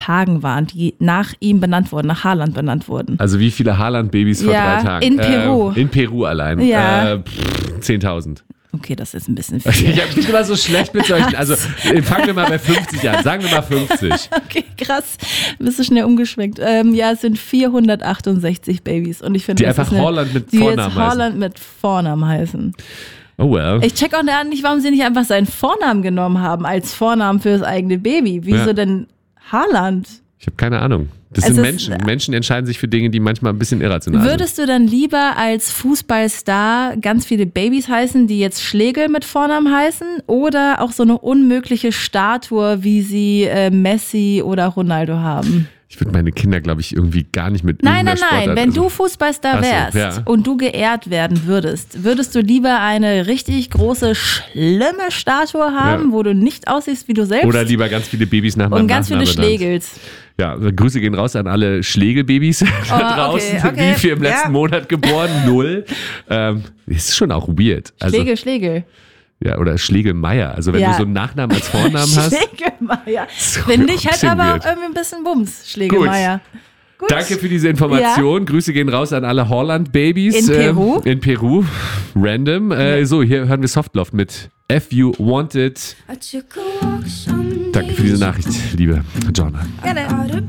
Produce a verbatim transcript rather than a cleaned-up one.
Tagen waren, die nach ihm benannt wurden, nach Haaland benannt wurden. Also wie viele Haaland-Babys vor ja, drei Tagen? in Peru. Äh, in Peru allein. Ja. Äh, zehntausend. Okay, das ist ein bisschen viel. Ich bin immer so schlecht mit solchen, also fangen wir mal bei fünfzig an, sagen wir mal fünfzig. Okay, krass, bist du schnell umgeschwenkt. Ähm, ja, es sind vierhundertachtundsechzig Babys und ich finde, die das einfach ist eine, Holland mit die Vornamen jetzt heißen. Holland mit Vornamen heißen. Oh well. Ich check auch nicht, warum sie nicht einfach seinen Vornamen genommen haben als Vornamen für das eigene Baby. Wieso Ja. denn Haaland? Ich habe keine Ahnung. Das Es sind ist- Menschen. Menschen entscheiden sich für Dinge, die manchmal ein bisschen irrational Würdest du dann lieber als Fußballstar ganz viele Babys heißen, die jetzt Schlegel mit Vornamen heißen, oder auch so eine unmögliche Statue, wie sie äh, Messi oder Ronaldo haben? sind. Ich würde meine Kinder, glaube ich, irgendwie gar nicht mit Nein, nein, irgendeiner nein. Sportart- Wenn also- du Fußballstar Ach so, wärst ja. und du geehrt werden würdest, würdest du lieber eine richtig große, schlimme Statue haben, Ja. wo du nicht aussiehst wie du selbst? Oder lieber ganz viele Babys nach meinem und ganz viele Nachnamen benannt. Schlegels. Ja, Grüße gehen raus an alle Schlegelbabys da Oh, okay, draußen. okay. Wie viel im letzten Ja. Monat geboren? Null. Ähm, ist schon auch weird. Also, Schlegel, Schlegel. ja, oder Schlegelmeier. Also wenn Ja. du so einen Nachnamen als Vornamen hast. Schlegelmeier. So Finde ich halt bisschen aber weird. auch irgendwie ein bisschen Bums, Schlegelmeier. Gut. Danke für diese Information. Grüße gehen raus an alle Holland-Babys. In Peru. Ähm, in Peru. Random. Äh, so, hier hören wir Softloft mit If You Want It. Danke für diese Nachricht, liebe Jonna. Gerne.